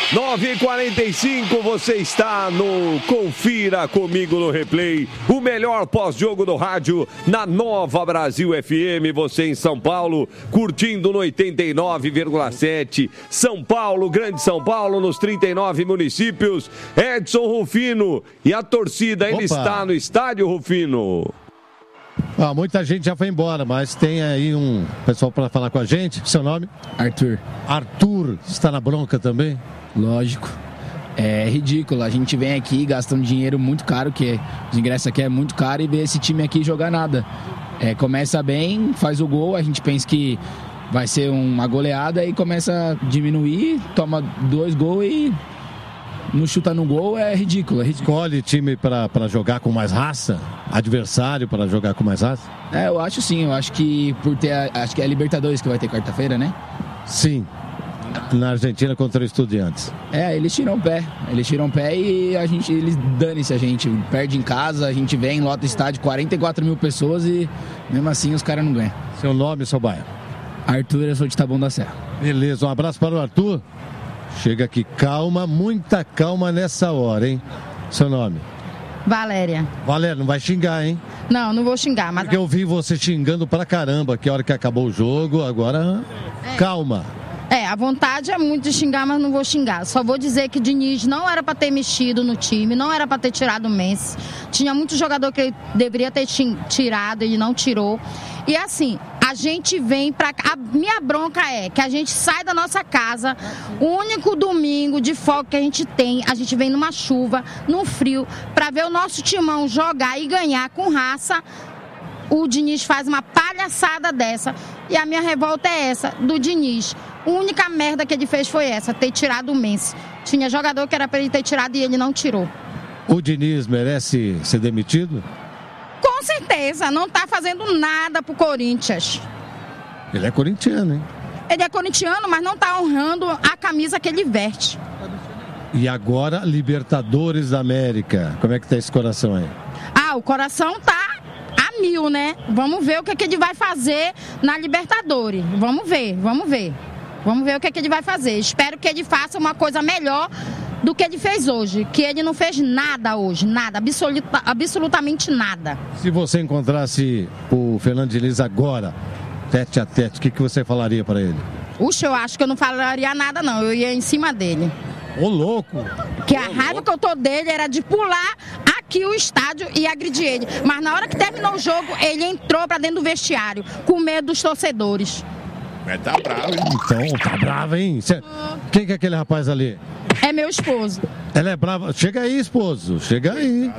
9h45, você está no Confira Comigo no Replay, o melhor pós-jogo do rádio na Nova Brasil FM. Você em São Paulo, curtindo no 89,7. São Paulo, Grande São Paulo, nos 39 municípios. Edson Rufino e a torcida ainda está no estádio, Rufino? Muita gente já foi embora, mas tem aí um pessoal para falar com a gente. Seu nome? Arthur. Arthur, está na bronca também? Lógico. É ridículo. A gente vem aqui gastando dinheiro muito caro, que os ingressos aqui é muito caro, e vê esse time aqui jogar nada. Começa bem, faz o gol, a gente pensa que vai ser uma goleada e começa a diminuir, toma 2 gols e não chuta no gol, é ridículo. Escolhe time para jogar com mais raça? Adversário para jogar com mais raça? Eu acho sim, eu acho que acho que é a Libertadores que vai ter quarta-feira, né? Sim. Na Argentina contra o Estudiantes. Eles tiram o pé e eles dane-se a gente, perde em casa, a gente vem, lota o estádio, 44 mil pessoas e mesmo assim os caras não ganham. Seu nome, seu bairro? Arthur, eu sou de Taboão da Serra. Beleza, um abraço para o Arthur. Chega aqui, calma, muita calma nessa hora, hein? Seu nome? Valéria. Valéria, não vai xingar, hein? Não vou xingar, mas... Porque eu vi você xingando pra caramba, que a hora que acabou o jogo, agora... Calma. A vontade é muito de xingar, mas não vou xingar. Só vou dizer que Diniz não era pra ter mexido no time, não era pra ter tirado o Messi. Tinha muito jogador que ele deveria ter tirado, ele não tirou. E assim, a gente vem pra... A minha bronca é que a gente sai da nossa casa, o único domingo de folga que a gente vem numa chuva, num frio, pra ver o nosso timão jogar e ganhar com raça. O Diniz faz uma palhaçada dessa. E a minha revolta é essa, do Diniz. A única merda que ele fez foi essa, ter tirado o Messi. Tinha jogador que era pra ele ter tirado e ele não tirou. O Diniz merece ser demitido? Com certeza, não tá fazendo nada pro Corinthians. Ele é corintiano, hein? Ele é corintiano, mas não tá honrando a camisa que ele veste. E agora, Libertadores da América. Como é que tá esse coração aí? O coração tá a 1000, né? Vamos ver o que ele vai fazer na Libertadores. Vamos ver. Vamos ver o que ele vai fazer. Espero que ele faça uma coisa melhor do que ele fez hoje. Que ele não fez nada hoje. Nada. Absolutamente nada. Se você encontrasse o Fernando Diniz agora, tete a tete, o que você falaria para ele? Eu acho que eu não falaria nada, não. Eu ia em cima dele. Ô, louco! Que a raiva que eu tô dele era de pular aqui o estádio e agredir ele. Mas na hora que terminou o jogo, ele entrou pra dentro do vestiário, com medo dos torcedores. Mas tá bravo, hein? Então, tá bravo, hein? Quem que é aquele rapaz ali? É meu esposo. Ela é brava. Chega aí, esposo. Chega aí.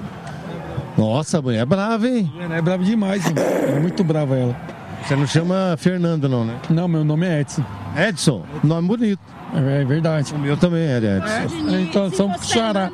Nossa, a mulher é brava, hein? Ela é brava demais, hein? É muito brava ela. Você não chama Fernando, não, né? Não, meu nome é Edson. Edson? Nome bonito. É verdade. O meu também é Edson. Então, somos xará.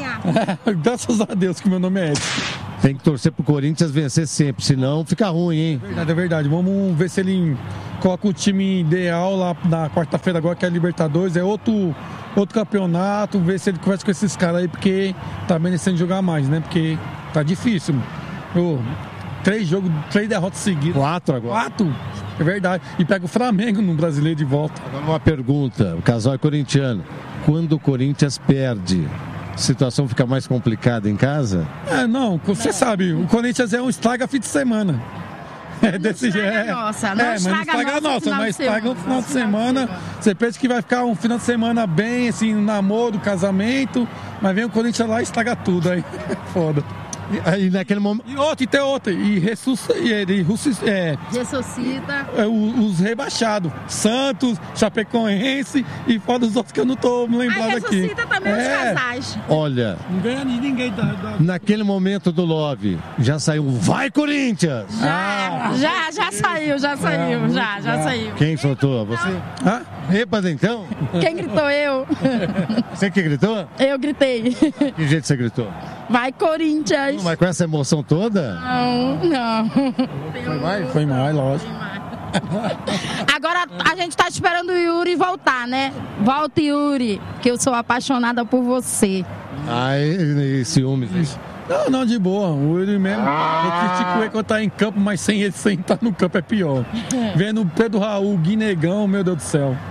Graças a Deus que meu nome é Edson. Tem que torcer pro Corinthians vencer sempre, senão fica ruim, hein? É verdade. Vamos ver se ele coloca o time ideal lá na quarta-feira agora, que é a Libertadores. É outro campeonato, ver se ele conversa com esses caras aí, porque tá merecendo jogar mais, né? Porque tá difícil. 3 derrotas seguidas. 4 agora. 4? É verdade. E pega o Flamengo no Brasileiro de volta. Agora uma pergunta. O casal é corintiano. Quando o Corinthians perde, a situação fica mais complicada em casa? Não. Você sabe, o Corinthians é um estraga fim de semana. Desse jeito. Nossa, mas não estraga a nossa, mas estraga o final de semana. Você pensa que vai ficar um final de semana bem, assim, namoro, casamento, mas vem o Corinthians lá e estraga tudo aí. Foda. Aí naquele momento. Tem outra. Ressuscita. Os rebaixados. Santos, Chapecoense e fora os outros que eu não tô me lembrando aqui. Ressuscita também os casais. Olha. Não ganha ninguém Naquele momento do Love, já saiu. Vai, Corinthians! Já saiu. Já saiu. Quem soltou? Você? Bêbada, então? Quem gritou? Eu. Você que gritou? Eu gritei. Que jeito você gritou? Vai, Corinthians! Mas com essa emoção toda? Não. Foi mais, lógico. Agora a gente tá esperando o Yuri voltar, né? Volta, Yuri, que eu sou apaixonada por você. E ciúmes, isso. Não, de boa. O Yuri mesmo, eu critico ele quando tá em campo, mas sem estar no campo é pior. Vendo o Pedro Raul, Guinegão, meu Deus do céu.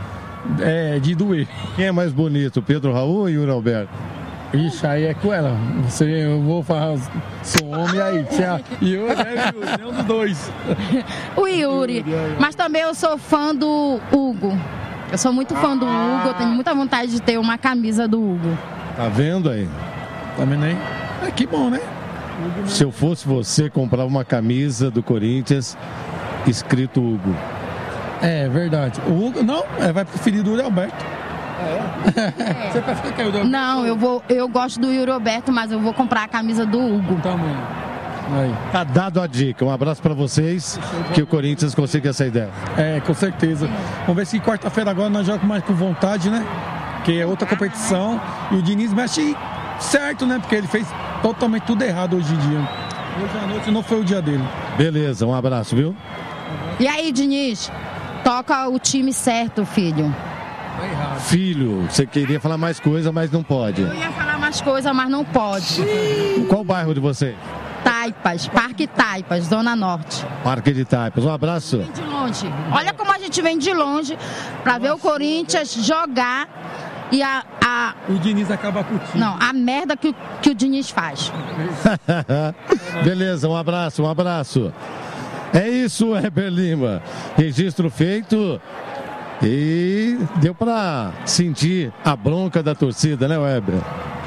de doer. Quem é mais bonito, Pedro Raul ou Yuri Alberto? Ixi, aí é com ela. Eu vou falar, sou homem aí. Yuri é Yuri, nenhum dos dois. O Yuri. Mas também eu sou fã do Hugo. Eu sou muito fã do Hugo, eu tenho muita vontade de ter uma camisa do Hugo. Tá vendo aí? Tá vendo aí? Que bom, né? Se eu fosse você, comprava uma camisa do Corinthians escrito Hugo. É verdade. O Hugo, não, vai preferir do Yuri Alberto. Você prefere que o Yuri Alberto? Não, eu gosto do Yuri Alberto, mas eu vou comprar a camisa do Hugo. Também. Aí. Tá dado a dica. Um abraço pra vocês, que o Corinthians consiga essa ideia. Com certeza. Vamos ver se quarta-feira agora nós jogamos mais com vontade, né? Que é outra competição. E o Diniz mexe certo, né? Porque ele fez totalmente tudo errado hoje em dia. Hoje à noite não foi o dia dele. Beleza, um abraço, viu? E aí, Diniz? Toca o time certo, filho. Filho, você queria falar mais coisa, mas não pode. Eu ia falar mais coisa, mas não pode. Qual bairro de vocês? Taipas, Parque Taipas, Zona Norte. Parque de Taipas, um abraço. Vem de longe. Olha como a gente vem de longe para ver o Corinthians jogar e o Diniz acaba com o time. Não, a merda que o Diniz faz. Beleza, um abraço. É isso, Heber Lima. Registro feito. E deu pra sentir a bronca da torcida, né, Weber?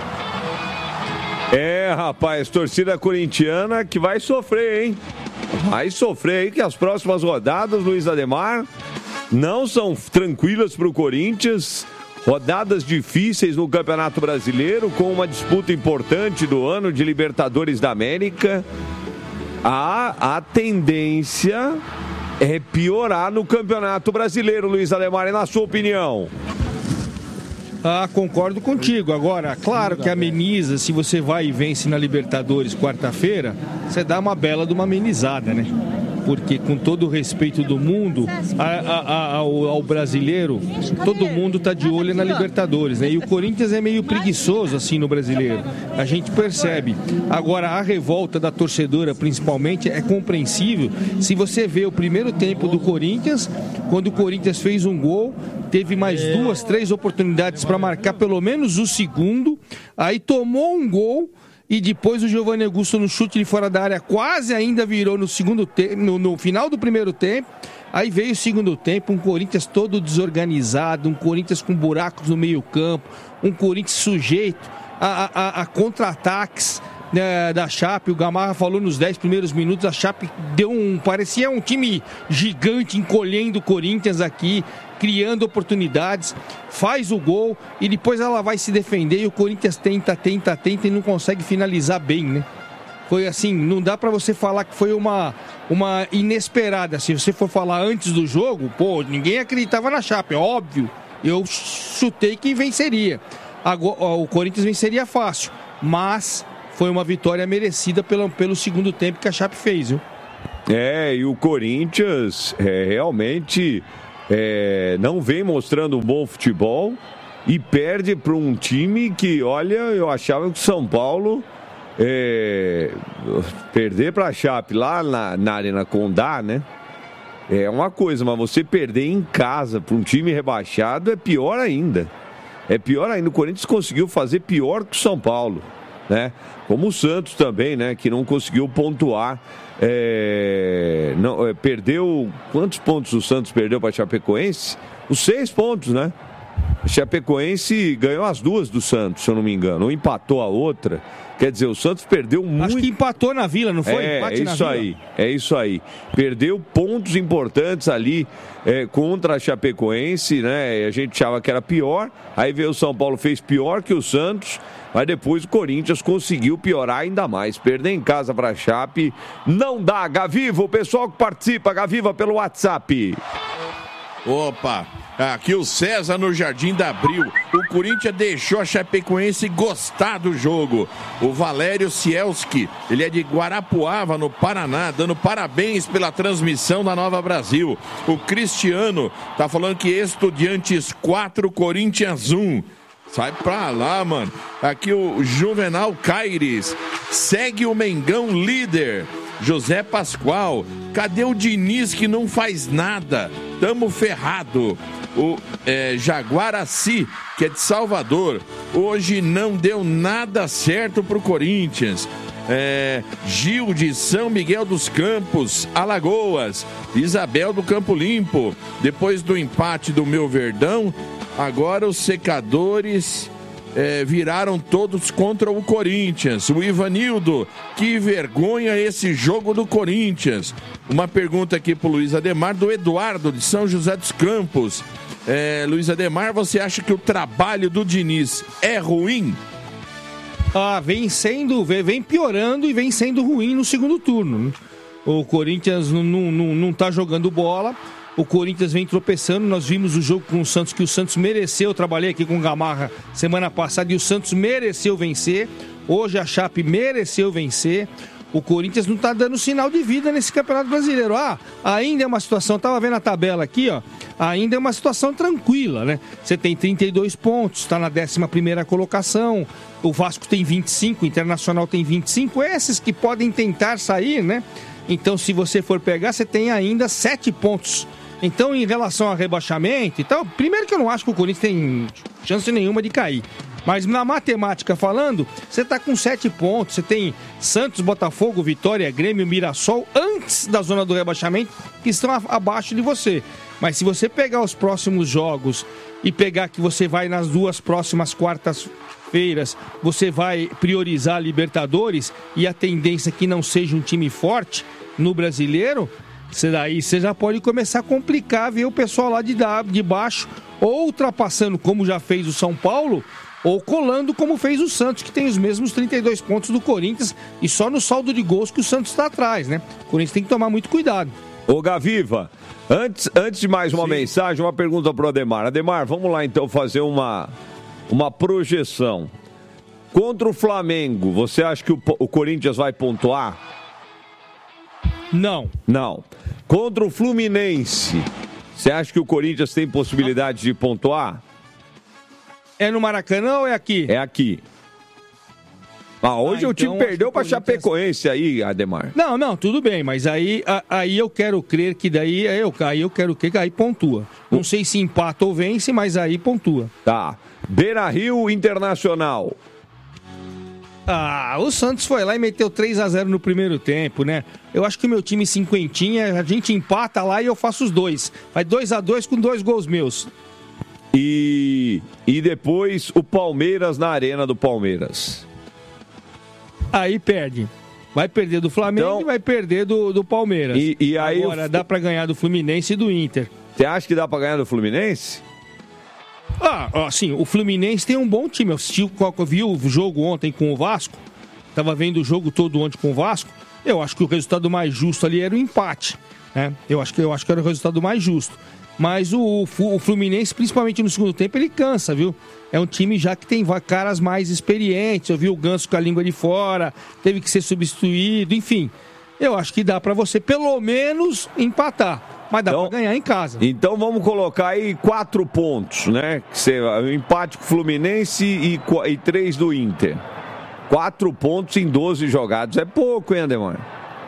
Rapaz, torcida corintiana que vai sofrer, hein? Vai sofrer aí, que as próximas rodadas, Luiz Ademar, não são tranquilas pro Corinthians. Rodadas difíceis no Campeonato Brasileiro, com uma disputa importante do ano de Libertadores da América. A tendência é piorar no Campeonato Brasileiro, Luiz Ademar, e na sua opinião? Concordo contigo. Agora, claro que ameniza, se você vai e vence na Libertadores quarta-feira, você dá uma bela de uma amenizada, né? Porque, com todo o respeito do mundo ao brasileiro, todo mundo está de olho na Libertadores, né? E o Corinthians é meio preguiçoso assim no brasileiro, a gente percebe. Agora, a revolta da torcedora, principalmente, é compreensível se você vê o primeiro tempo do Corinthians, quando o Corinthians fez um gol, teve mais 2, 3 oportunidades para marcar pelo menos o segundo, aí tomou um gol. E depois o Giovanni Augusto, no chute de fora da área, quase ainda virou no segundo tempo, no final do primeiro tempo. Aí veio o segundo tempo, um Corinthians todo desorganizado, um Corinthians com buracos no meio campo, um Corinthians sujeito a contra-ataques da Chape. O Gamarra falou nos 10 primeiros minutos, a Chape parecia um time gigante encolhendo o Corinthians aqui, criando oportunidades, faz o gol e depois ela vai se defender e o Corinthians tenta e não consegue finalizar bem, né? Foi assim, não dá pra você falar que foi uma inesperada. Se você for falar antes do jogo, ninguém acreditava na Chape, óbvio. Eu chutei que venceria. Agora, o Corinthians venceria fácil, mas foi uma vitória merecida pelo segundo tempo que a Chape fez, viu? E o Corinthians realmente não vem mostrando um bom futebol e perde para um time que, olha, eu achava que o São Paulo perder para a Chape lá na Arena Condá, né? É uma coisa, mas você perder em casa para um time rebaixado é pior ainda. O Corinthians conseguiu fazer pior que o São Paulo, né? Como o Santos também, né? Que não conseguiu pontuar. Perdeu... Quantos pontos o Santos perdeu para a Chapecoense? Os 6 pontos, né? A Chapecoense ganhou as 2 do Santos, se eu não me engano. Ou empatou a outra. Quer dizer, o Santos perdeu muito... Acho que empatou na Vila, não foi? É isso aí. Perdeu pontos importantes ali contra a Chapecoense, né? A gente achava que era pior. Aí veio o São Paulo, fez pior que o Santos. Mas depois o Corinthians conseguiu piorar ainda mais. Perder em casa para a Chape não dá. Gaviva, o pessoal que participa, Gaviva, pelo WhatsApp. Opa, aqui o César no Jardim da Abril. O Corinthians deixou a Chapecoense gostar do jogo. O Valério Cielski, ele é de Guarapuava, no Paraná, dando parabéns pela transmissão da Nova Brasil. O Cristiano tá falando que Estudiantes 4, Corinthians 1. Sai pra lá, mano. Aqui o Juvenal Caires. Segue o Mengão líder. José Pascoal. Cadê o Diniz que não faz nada? Tamo ferrado. o Jaguaraci, que é de Salvador. Hoje não deu nada certo pro Corinthians. Gil de São Miguel dos Campos, Alagoas. Isabel do Campo Limpo. Depois do empate do meu Verdão, agora os secadores viraram todos contra o Corinthians. O Ivanildo, que vergonha esse jogo do Corinthians. Uma pergunta aqui pro Luiz Ademar, do Eduardo de São José dos Campos. Luiz Ademar, você acha que o trabalho do Diniz é ruim? Vem piorando e vem sendo ruim no segundo turno. O Corinthians não tá jogando bola. O Corinthians vem tropeçando. Nós vimos o jogo com o Santos, que o Santos mereceu. Eu trabalhei aqui com o Gamarra semana passada e o Santos mereceu vencer. Hoje a Chape mereceu vencer. O Corinthians não está dando sinal de vida nesse Campeonato Brasileiro. Ainda é uma situação, estava vendo a tabela aqui, ainda é uma situação tranquila, né? Você tem 32 pontos, está na 11ª colocação, o Vasco tem 25, o Internacional tem 25, esses que podem tentar sair, né? Então, se você for pegar, você tem ainda 7 pontos. Então, em relação ao rebaixamento e tal, primeiro que eu não acho que o Corinthians tem chance nenhuma de cair. Mas na matemática falando, você está com 7 pontos, você tem Santos, Botafogo, Vitória, Grêmio, Mirassol, antes da zona do rebaixamento, que estão abaixo de você. Mas se você pegar os próximos jogos e pegar que você vai nas 2 próximas quartas-feiras, você vai priorizar a Libertadores e a tendência é que não seja um time forte no Brasileiro, daí você já pode começar a complicar, ver o pessoal lá de baixo, ou ultrapassando como já fez o São Paulo, ou colando como fez o Santos, que tem os mesmos 32 pontos do Corinthians, e só no saldo de gols que o Santos está atrás, né? O Corinthians tem que tomar muito cuidado. Ô Gaviva, antes de mais uma mensagem, uma pergunta pro Ademar. Ademar, vamos lá então fazer uma projeção. Contra o Flamengo, você acha que o Corinthians vai pontuar? Não. Contra o Fluminense, você acha que o Corinthians tem possibilidade de pontuar? É no Maracanã ou é aqui? É aqui. Hoje o time perdeu para Chapecoense aí, Ademar. Não, tudo bem, mas aí eu quero crer que daí eu quero crer que aí pontua. Não sei se empata ou vence, mas aí pontua. Tá. Beira-Rio Internacional. O Santos foi lá e meteu 3-0 no primeiro tempo, né? Eu acho que o meu time cinquentinha, a gente empata lá e eu faço os 2. Vai 2-2 com 2 gols meus. E depois o Palmeiras na Arena do Palmeiras. Aí perde. Vai perder do Flamengo então, e vai perder do Palmeiras. E aí agora dá pra ganhar do Fluminense e do Inter. Você acha que dá pra ganhar do Fluminense? Sim, o Fluminense tem um bom time. Eu vi o jogo ontem com o Vasco. Tava vendo o jogo todo ontem com o Vasco. Eu acho que o resultado mais justo ali era o empate, né? Eu acho que era o resultado mais justo. Mas o Fluminense, principalmente no segundo tempo, ele cansa, viu? É um time já que tem caras mais experientes. Eu vi o Ganso com a língua de fora, teve que ser substituído, enfim. Eu acho que dá pra você pelo menos empatar, mas dá pra ganhar em casa. Então vamos colocar aí 4 pontos, né? Um empate com o Fluminense e 3 do Inter. 4 pontos em 12 jogados. É pouco, hein, Ademar?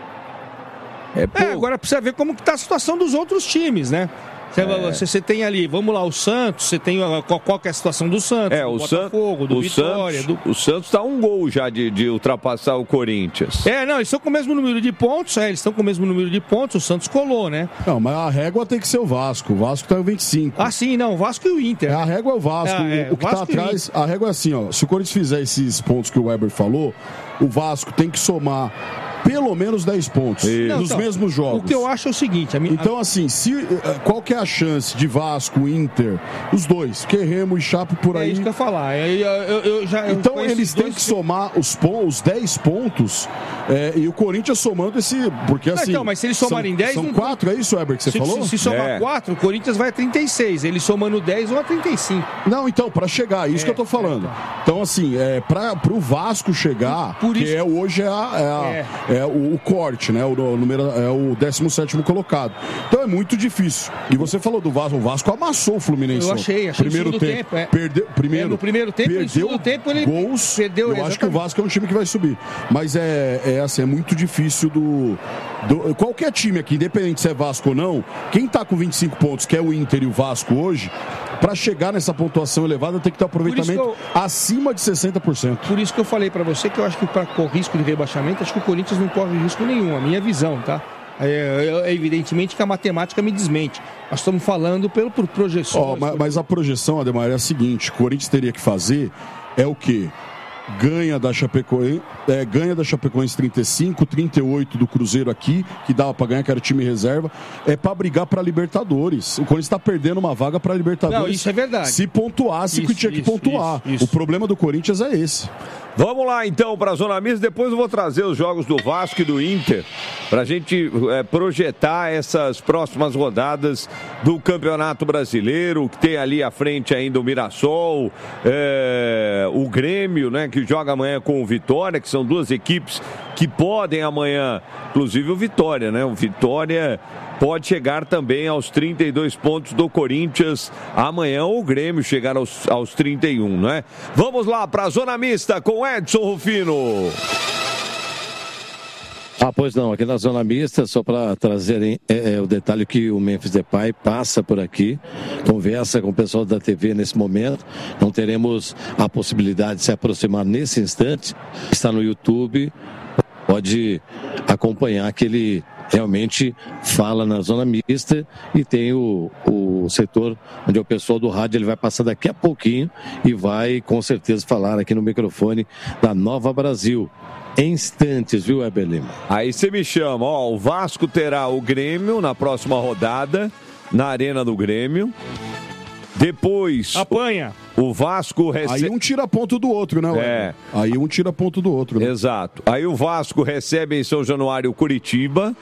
É pouco. Agora precisa ver como que tá a situação dos outros times, né? Você tem ali, vamos lá, o Santos, você tem qual que é a situação do Santos, do Botafogo, do Vitória. O Santos está um gol já de ultrapassar o Corinthians. Eles estão com o mesmo número de pontos, o Santos colou, né? Não, mas a régua tem que ser o Vasco está em 25. Sim, não, o Vasco e o Inter. A régua é o Vasco, o que está atrás, a régua é assim, se o Corinthians fizer esses pontos que o Weber falou, o Vasco tem que somar pelo menos 10 pontos nos mesmos jogos. O que eu acho é o seguinte... Então, assim, qual que é a chance de Vasco, Inter, os dois, que Remo e Chape por aí... É isso que eu ia falar. Então, eles têm que somar os 10 pontos e o Corinthians somando esse... Porque, assim... mas se eles somarem 10... São 4, é isso, Heber, que você falou? Se somar 4, o Corinthians vai a 36. Eles somando 10 vão a 35. Não, então, pra chegar, isso que eu tô falando. Então, assim, pro Vasco chegar, hoje o corte, né? O 17º colocado. Então é muito difícil. E você falou do Vasco, o Vasco amassou o Fluminense. Eu achei primeiro tempo. Perdeu, no primeiro tempo, perdeu no segundo tempo ele gols. Perdeu, eu acho que o Vasco é um time que vai subir. Mas assim, é muito difícil qualquer time aqui, independente se é Vasco ou não, quem tá com 25 pontos, que é o Inter e o Vasco hoje, para chegar nessa pontuação elevada tem que ter aproveitamento acima de 60%. Por isso que eu falei para você que eu acho que para risco de rebaixamento, acho que o Corinthians não corre risco nenhum, a minha visão, tá? Evidentemente que a matemática me desmente. Nós estamos falando por projeções. Mas a projeção, Ademar, é a seguinte: o Corinthians teria que fazer o quê? Ganha da Chapecoense 35, 38 do Cruzeiro aqui, que dava pra ganhar, que era o time reserva, pra brigar pra Libertadores. O Corinthians tá perdendo uma vaga pra Libertadores. Não, isso é verdade. Se pontuasse, que tinha que pontuar. O problema do Corinthians é esse. Vamos lá então para a Zona Mista, depois eu vou trazer os jogos do Vasco e do Inter para a gente projetar essas próximas rodadas do Campeonato Brasileiro, que tem ali à frente ainda o Mirassol, o Grêmio, né, que joga amanhã com o Vitória, que são duas equipes que podem amanhã, inclusive o Vitória, né, o Vitória pode chegar também aos 32 pontos do Corinthians amanhã, ou o Grêmio chegar aos 31, né? Vamos lá para a Zona Mista com Edson Rufino. Pois não, aqui na Zona Mista, só para trazerem o detalhe que o Memphis Depay passa por aqui, conversa com o pessoal da TV nesse momento, não teremos a possibilidade de se aproximar nesse instante, está no YouTube, pode acompanhar que ele realmente fala na Zona Mista e tem o setor onde o pessoal do rádio ele vai passar daqui a pouquinho e vai com certeza falar aqui no microfone da Nova Brasil. Em instantes, viu, Heber Lima? Aí você me chama, o Vasco terá o Grêmio na próxima rodada, na Arena do Grêmio. Depois... Apanha! O Vasco recebe... Aí um tira ponto do outro, né? Aí um tira ponto do outro, né? Exato. Aí o Vasco recebe em São Januário o Curitiba.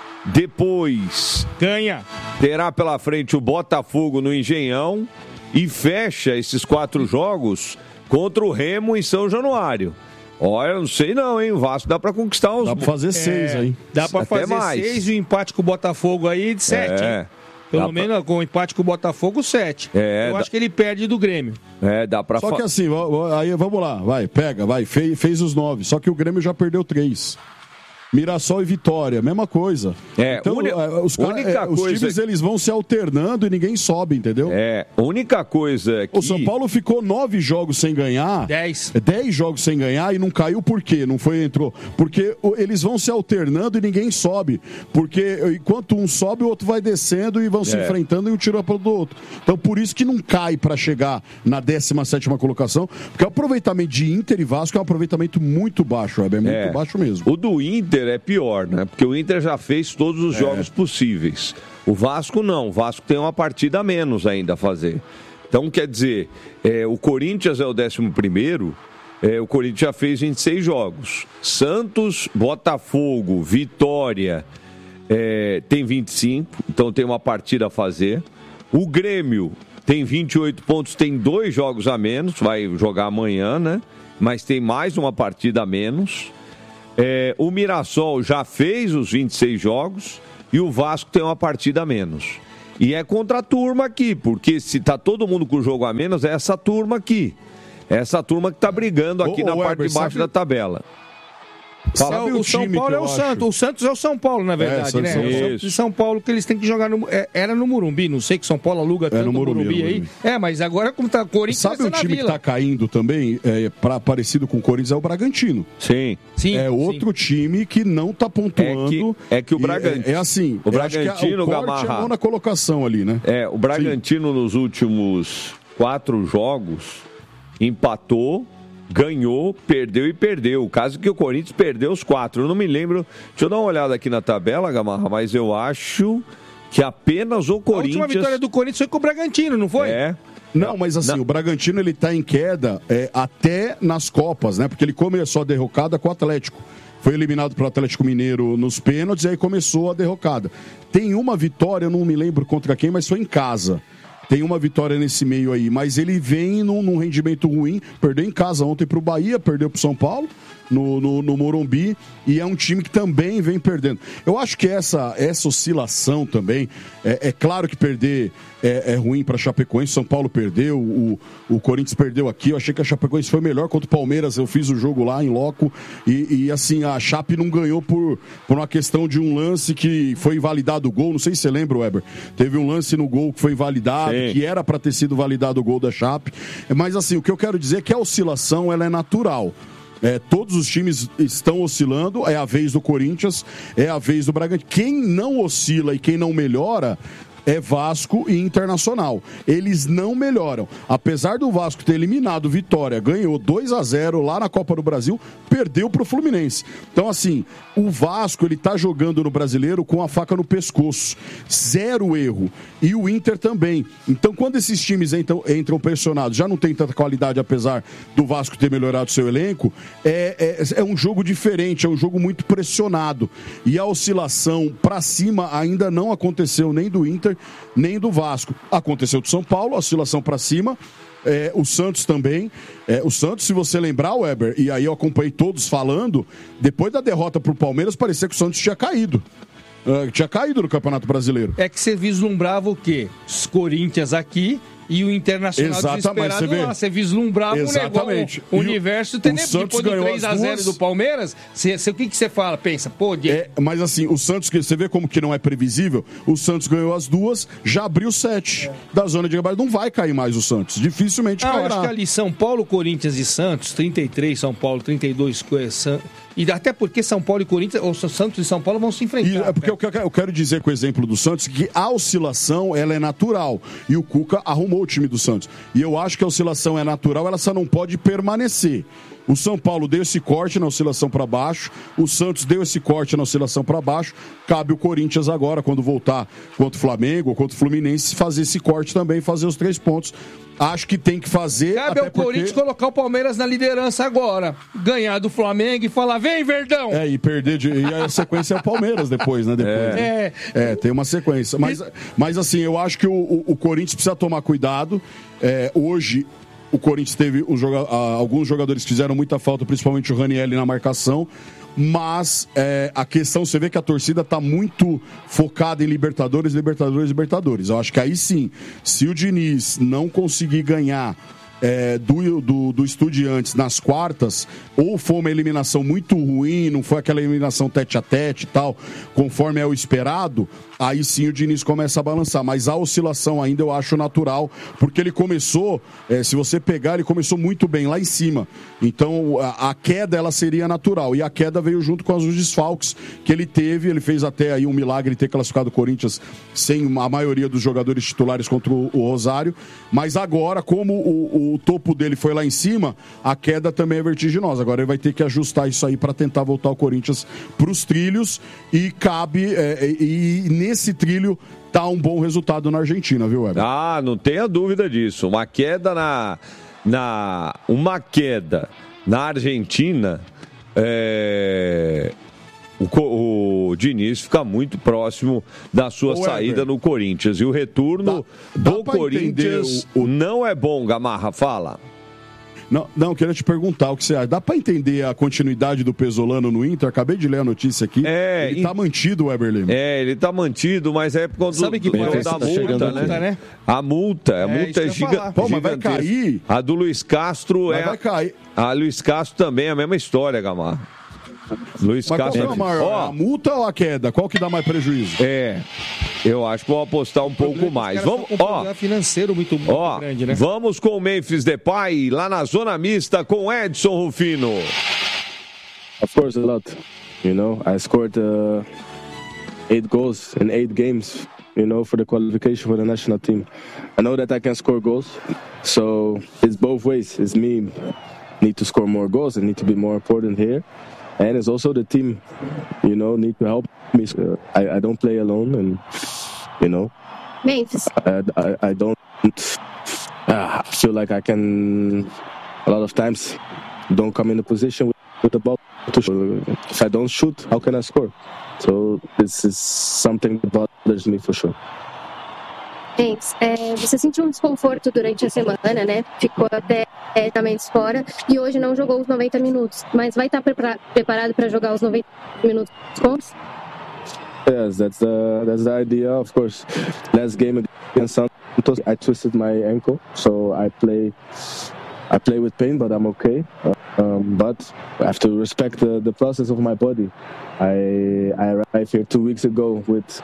Depois... Ganha! Terá pela frente o Botafogo no Engenhão. E fecha esses 4 jogos contra o Remo em São Januário. Olha, não sei não, hein? O Vasco dá pra conquistar uns... Dá pra fazer 6 aí. Dá pra até fazer mais. 6 e o empate com o Botafogo aí de 7. Pelo menos com o empate com o Botafogo, 7. Eu acho que ele perde do Grêmio. Dá pra... Só que assim, aí vamos lá, fez os 9, só que o Grêmio já perdeu 3. Mirassol e Vitória, mesma coisa. Então, os times eles vão se alternando e ninguém sobe, entendeu? A única coisa que... O São Paulo ficou 9 jogos sem ganhar. 10 jogos sem ganhar e não caiu por quê? Entrou. Porque eles vão se alternando e ninguém sobe. Porque enquanto um sobe, o outro vai descendo e vão se enfrentando e um tira para o outro. Então por isso que não cai para chegar na 17ª colocação, porque o aproveitamento de Inter e Vasco é um aproveitamento muito baixo, muito baixo mesmo. O do Inter é pior, né? Porque o Inter já fez todos os jogos possíveis. O Vasco não. O Vasco tem uma partida a menos ainda a fazer. Então, quer dizer, o Corinthians é o 11º, o Corinthians já fez 26 jogos. Santos, Botafogo, Vitória tem 25, então tem uma partida a fazer. O Grêmio tem 28 pontos, tem 2 jogos a menos, vai jogar amanhã, né? Mas tem mais uma partida a menos. O Mirassol já fez os 26 jogos e o Vasco tem uma partida a menos. E é contra a turma aqui, porque se tá todo mundo com o jogo a menos, é essa turma aqui. Essa turma que tá brigando aqui na parte de baixo da tabela. O São Paulo é o Santos. O Santos é o São Paulo, na verdade, né? O Santos e São Paulo que eles têm que jogar era no Morumbi. Não sei que São Paulo aluga tanto no Morumbi aí. Mas agora como tá Corinthians, sabe o time que tá caindo também, parecido com o Corinthians, é o Bragantino. Sim. É outro time que não tá pontuando. É que o Bragantino... É assim, o Bragantino, Gamarra, é na colocação ali, né? O Bragantino nos últimos 4 jogos empatou, ganhou, perdeu e perdeu. O caso é que o Corinthians perdeu os 4. Eu não me lembro. Deixa eu dar uma olhada aqui na tabela, Gamarra, mas eu acho que apenas o Corinthians... A última vitória do Corinthians foi com o Bragantino, não foi? Não, mas assim, o Bragantino ele tá em queda até nas Copas, né? Porque ele começou a derrocada com o Atlético. Foi eliminado pelo Atlético Mineiro nos pênaltis e aí começou a derrocada. Tem uma vitória, eu não me lembro contra quem, mas foi em casa. tem uma vitória nesse meio aí, mas ele vem num rendimento ruim, perdeu em casa ontem pro Bahia, perdeu pro São Paulo, no Morumbi, e é um time que também vem perdendo. Eu acho que essa oscilação também, é claro que perder é ruim para a Chapecoense. São Paulo perdeu, o Corinthians perdeu aqui. Eu achei que a Chapecoense foi melhor contra o Palmeiras. Eu fiz o jogo lá em loco e assim, a Chape não ganhou por uma questão de um lance que foi invalidado o gol. Não sei se você lembra, Weber. Teve um lance no gol que foi invalidado, sim, que era para ter sido validado o gol da Chape. Mas assim, o que eu quero dizer é que a oscilação ela é natural. Todos os times estão oscilando, é a vez do Corinthians, é a vez do Bragantino. Quem não oscila e quem não melhora é Vasco e Internacional. Eles não melhoram. Apesar do Vasco ter eliminado Vitória, ganhou 2-0 lá na Copa do Brasil, perdeu pro Fluminense. Então, assim, o Vasco, ele tá jogando no Brasileiro com a faca no pescoço. 0 erro. E o Inter também. Então, quando esses times entram pressionados, já não tem tanta qualidade, apesar do Vasco ter melhorado seu elenco, é um jogo diferente, é um jogo muito pressionado. E a oscilação pra cima ainda não aconteceu nem do Inter, nem do Vasco. Aconteceu do São Paulo, oscilação para cima, o Santos também. O Santos, se você lembrar, Weber, e aí eu acompanhei todos falando, depois da derrota pro Palmeiras, parecia que o Santos tinha caído. Tinha caído no Campeonato Brasileiro. É que você vislumbrava o quê? Os Corinthians aqui e o Internacional desesperado lá. Você vislumbrava um negócio, o universo tenebroso. Depois do 3-0 do Palmeiras, o que você fala? Pensa, mas assim, o Santos, você vê como que não é previsível, o Santos ganhou as duas, já abriu 7 da zona de rebaixamento. Não vai cair mais o Santos, dificilmente cairá. Eu acho que ali São Paulo, Corinthians e Santos, 33 São Paulo, 32 Santos. E até porque São Paulo e Corinthians, ou Santos e São Paulo vão se enfrentar. Porque eu quero dizer com o exemplo do Santos que a oscilação ela é natural. E o Cuca arrumou o time do Santos. E eu acho que a oscilação é natural, ela só não pode permanecer. O São Paulo deu esse corte na oscilação para baixo, o Santos deu esse corte na oscilação para baixo, cabe o Corinthians agora, quando voltar contra o Flamengo ou contra o Fluminense, fazer esse corte também, fazer os 3 pontos. Acho que tem que fazer. Cabe ao Corinthians colocar o Palmeiras na liderança agora, ganhar do Flamengo e falar, vem Verdão! E perder, e a sequência é o Palmeiras depois, né? Tem uma sequência. Mas assim, eu acho que o Corinthians precisa tomar cuidado. Hoje, o Corinthians teve alguns jogadores que fizeram muita falta, principalmente o Ranieri na marcação. Mas a questão, você vê que a torcida está muito focada em Libertadores. Eu acho que aí sim, se o Diniz não conseguir ganhar do Estudiantes nas quartas, ou foi uma eliminação muito ruim, não foi aquela eliminação tete-a-tete e tal, conforme é o esperado, aí sim o Diniz começa a balançar. Mas a oscilação ainda eu acho natural, porque ele começou, se você pegar, ele começou muito bem lá em cima. Então a queda ela seria natural, e a queda veio junto com os desfalques que ele teve. Ele fez até aí um milagre ter classificado o Corinthians sem a maioria dos jogadores titulares contra o Rosário, mas agora, como o topo dele foi lá em cima, a queda também é vertiginosa. Agora ele vai ter que ajustar isso aí para tentar voltar o Corinthians para os trilhos, e cabe, e nesse trilho tá um bom resultado na Argentina, viu, Weber? Não tenha dúvida disso. Uma queda na Argentina, o Diniz fica muito próximo da sua saída no Corinthians. E o retorno do Corinthians não é bom, Gamarra, fala. Não, queria te perguntar o que você acha. Dá pra entender a continuidade do Pesolano no Inter? Acabei de ler a notícia aqui. Ele tá mantido, o Weber Lima. Ele tá mantido, mas é por causa da multa, né? A multa é gigante. Pô, mas vai cair. A do Luiz Castro vai cair. A Luiz Castro também é a mesma história, Gamarra. Luiz Castro. A multa ou a queda? Qual que dá mais prejuízo? Eu acho que vou apostar um pouco mais. Vamos, financeiro muito grande, né? Vamos com o Memphis Depay lá na zona mista com Edson Rufino. Of course, a lot. You know, I scored 8 goals in 8 games. You know, for the qualification for the national team. I know that I can score goals, so it's both ways. It's me need to score more goals and need to be more important here. And it's also the team, you know, need to help me. I don't play alone, and, you know, I don't feel like I can, a lot of times, don't come in a position with the ball to shoot. If I don't shoot, how can I score? So this is something that bothers me for sure. Você sentiu um desconforto durante a semana, né? Ficou até tratamentos fora e hoje não jogou os 90 minutos. Mas vai estar preparado para jogar os 90 minutos contra? Yes, that's the idea, of course. Last game against Santos, I twisted my ankle, so I play with pain, but I'm okay. But I have to respect the process of my body. I arrived here 2 weeks ago with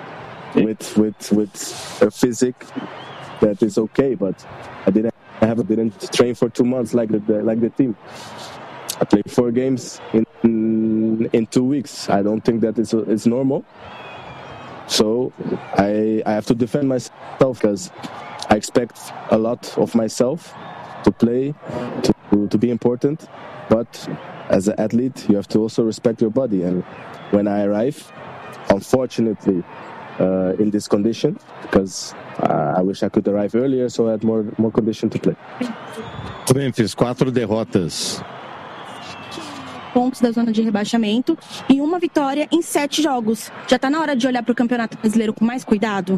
a physique that is okay, but I didn't train for 2 months like the team. I played 4 games in 2 weeks. I don't think that it's normal. So I have to defend myself because I expect a lot of myself to play, to be important. But as an athlete, you have to also respect your body. And when I arrive, unfortunately, in this condition, because I wish I could arrive earlier, so I had more condition to play. Memphis, 4 derrotas. Pontos da zona de rebaixamento e 1 vitória em 7 jogos. Já está na hora de olhar para o Campeonato Brasileiro com mais cuidado?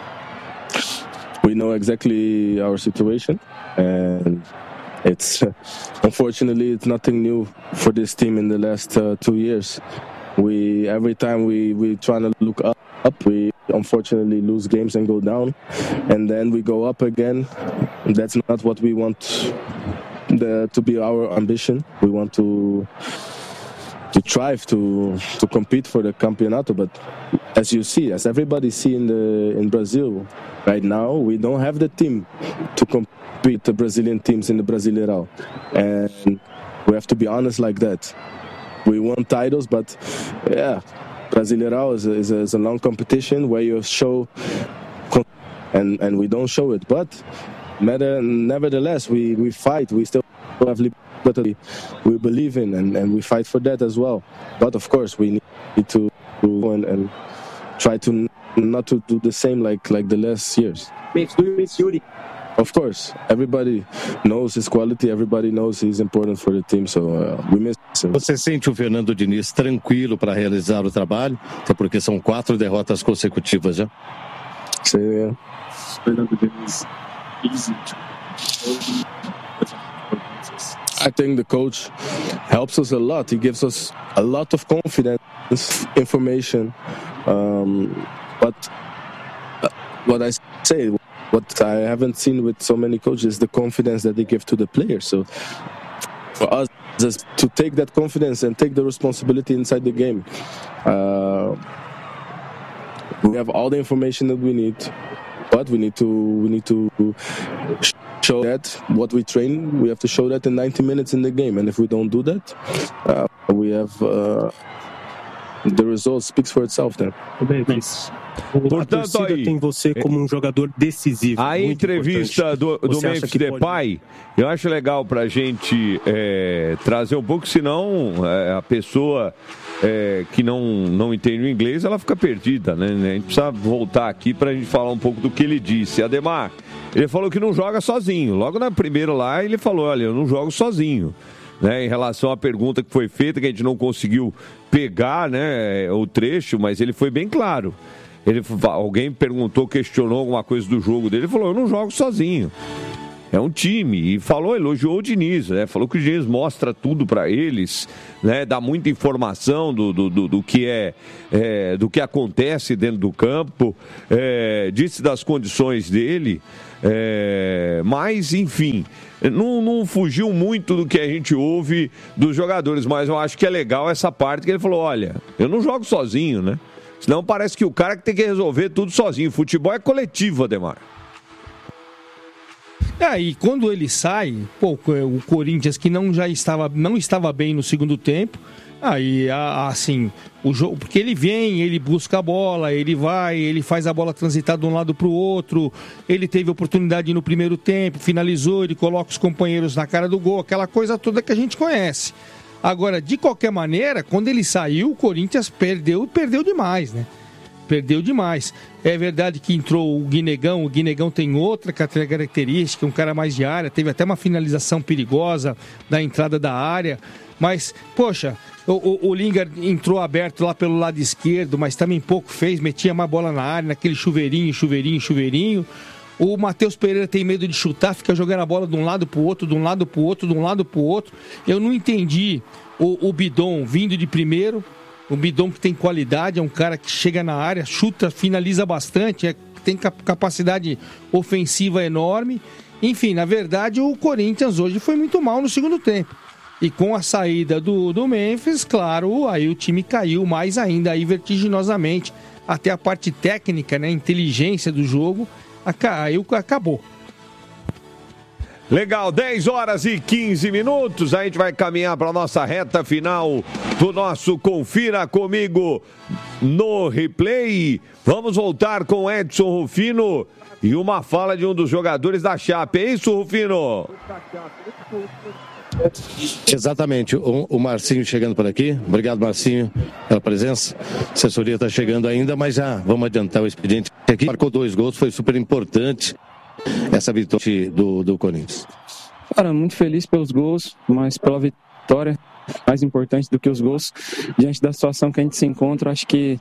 We know exactly our situation, and unfortunately it's nothing new for this team in the last 2 years. Every time we try to look up, we unfortunately lose games and go down, and then we go up again. That's not what we want to be our ambition. We want to strive to compete for the campeonato, but as you see, as everybody see in Brazil right now, we don't have the team to compete the Brazilian teams in the Brasileirão, and we have to be honest like that. We won titles, but yeah, Brasileirão is a long competition where you show, and we don't show it. But nevertheless, we fight. We still have liberty. We believe in, and we fight for that as well. But of course, we need to go and try to not to do the same like the last years. Do you miss Yuri? Of course, everybody knows his quality. Everybody knows he's important for the team, so we miss him. Você sente o Fernando Diniz tranquilo para realizar o trabalho? Até porque são 4 derrotas consecutivas já. Sim. Fernando Diniz, easy. I think the coach helps us a lot. He gives us a lot of confidence, information. But what I say, what I haven't seen with so many coaches is the confidence that they give to the players. So for us, just to take that confidence and take the responsibility inside the game. We have all the information that we need, but we need to show that what we train, we have to show that in 90 minutes in the game. And if we don't do that, we have the result speaks for itself then. Portanto, aí tem você como um jogador decisivo. A entrevista do Memphis Depay, eu acho legal pra gente trazer um pouco, senão a pessoa que não entende o inglês, ela fica perdida, né? A gente precisa voltar aqui pra gente falar um pouco do que ele disse. Ademar, ele falou que não joga sozinho. Logo na primeira lá, ele falou, olha, eu não jogo sozinho. Né, em relação à pergunta que foi feita, que a gente não conseguiu pegar, né, o trecho, mas ele foi bem claro. Alguém perguntou, questionou alguma coisa do jogo dele, ele falou, eu não jogo sozinho. É um time. E elogiou o Diniz, né? Falou que o Diniz mostra tudo para eles, né? Dá muita informação do que acontece dentro do campo, disse das condições dele, mas, enfim, não fugiu muito do que a gente ouve dos jogadores, mas eu acho que é legal essa parte que ele falou, olha, eu não jogo sozinho, né? Senão parece que o cara que tem que resolver tudo sozinho. Futebol é coletivo, Ademar. E quando ele sai, o Corinthians que não estava bem no segundo tempo, aí assim, o jogo, porque ele vem, ele busca a bola, ele vai, ele faz a bola transitar de um lado para o outro, ele teve oportunidade no primeiro tempo, finalizou, ele coloca os companheiros na cara do gol, aquela coisa toda que a gente conhece. Agora, de qualquer maneira, quando ele saiu, o Corinthians perdeu demais, né? Perdeu demais. É verdade que entrou o Guinegão tem outra característica, um cara mais de área, teve até uma finalização perigosa da entrada da área, mas, poxa, O Lingard entrou aberto lá pelo lado esquerdo, mas também pouco fez, metia mais bola na área, naquele chuveirinho. O Matheus Pereira tem medo de chutar, fica jogando a bola de um lado pro outro. Eu não entendi o Bidon vindo de primeiro. O Bidon que tem qualidade, é um cara que chega na área, chuta, finaliza bastante, tem capacidade ofensiva enorme. Enfim, na verdade, o Corinthians hoje foi muito mal no segundo tempo. E com a saída do Memphis, claro, aí o time caiu mais ainda, aí vertiginosamente. Até a parte técnica, né, inteligência do jogo, aí acabou. Legal, 10 horas e 15 minutos. A gente vai caminhar para a nossa reta final do nosso Confira Comigo no Replay. Vamos voltar com Edson Rufino e uma fala de um dos jogadores da Chape. É isso, Rufino? Exatamente, o Marcinho chegando por aqui. Obrigado, Marcinho, pela presença. A assessoria está chegando ainda, mas já vamos adiantar o expediente aqui. Marcou 2 gols, foi super importante essa vitória do Corinthians. Cara, muito feliz pelos gols, mas pela vitória, mais importante do que os gols, diante da situação que a gente se encontra, acho que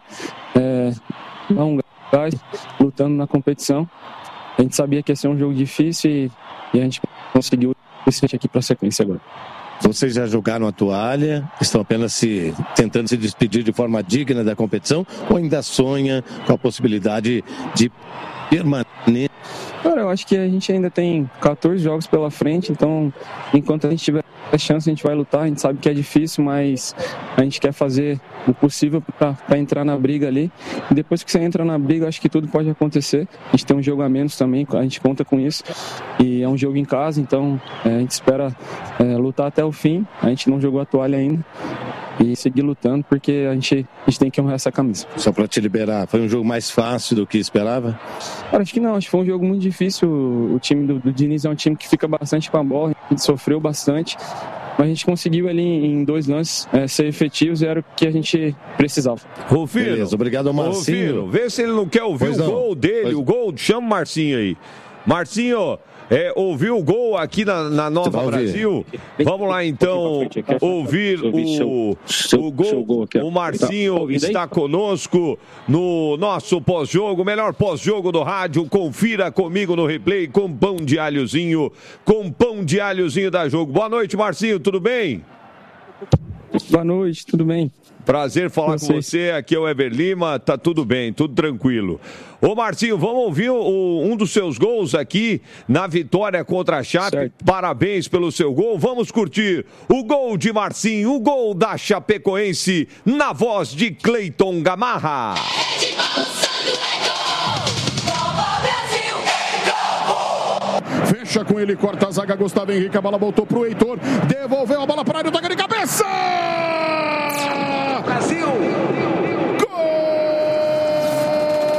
dá um gás lutando na competição. A gente sabia que ia ser um jogo difícil e a gente conseguiu aqui para a sequência agora. Vocês já jogaram a toalha? Estão apenas tentando se despedir de forma digna da competição? Ou ainda sonha com a possibilidade de permanecer? Cara, eu acho que a gente ainda tem 14 jogos pela frente, então enquanto a gente tiver a chance, a gente vai lutar. A gente sabe que é difícil, mas a gente quer fazer o possível para entrar na briga ali. E depois que você entra na briga, acho que tudo pode acontecer. A gente tem um jogo a menos também, a gente conta com isso. E é um jogo em casa, então a gente espera lutar até o fim. A gente não jogou a toalha ainda. E seguir lutando, porque a gente tem que honrar essa camisa. Só para te liberar, foi um jogo mais fácil do que esperava? Cara, acho que não, acho que foi um jogo muito difícil. O time do Diniz é um time que fica bastante com a bola, a gente sofreu bastante, mas a gente conseguiu ali em 2 lances ser efetivos e era o que a gente precisava. Rufino, beleza, obrigado ao Marcinho. Rufino, vê se ele não quer ouvir gol dele, o gol, chama o Marcinho aí. Marcinho, ouviu o gol aqui na Nova Brasil? Vamos lá então ouvir o gol. O Marcinho está conosco no nosso pós-jogo, melhor pós-jogo do rádio. Confira comigo no Replay com pão de alhozinho da Jogo. Boa noite, Marcinho, tudo bem? Boa noite, tudo bem? Prazer falar com você, aqui é o Eber Lima, tá tudo bem, tudo tranquilo. Ô Marcinho, vamos ouvir um dos seus gols aqui na vitória contra a Chape. Certo. Parabéns pelo seu gol, vamos curtir o gol de Marcinho, o gol da Chapecoense, na voz de Cleiton Gamarra. Fecha com ele, corta a zaga, Gustavo Henrique, a bola voltou pro Heitor, devolveu a bola para a área, toca de cabeça! Brasil!